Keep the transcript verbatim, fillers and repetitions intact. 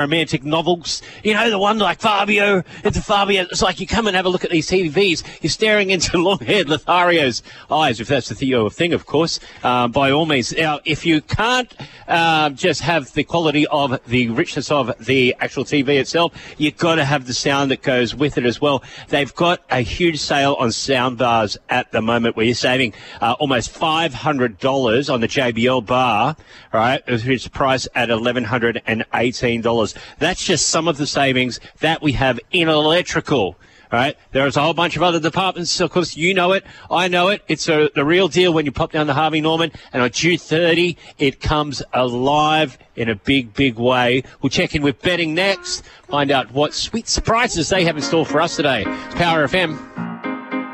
romantic novels, you know, the one like Fabio, it's a Fabio. It's like you come and have a look at these T Vs, you're staring into long-haired Lothario's eyes, if that's the Theo thing, of course, uh, by all means. Now, if you can't uh, just have the quality of the richness of the actual T V itself, you've got to have the sound that goes with it as well. They've got a huge sale on sound bars at the moment where you're saving uh, almost five hundred dollars on the J B L bar, right, which is priced at one thousand one hundred eighteen dollars. That's just some of the savings that we have in electrical. Right, there's a whole bunch of other departments. Of course, you know it. I know it. It's a, the real deal when you pop down to Harvey Norman. And on June thirtieth, it comes alive in a big, big way. We'll check in with betting next, find out what sweet surprises they have in store for us today. It's Power F M.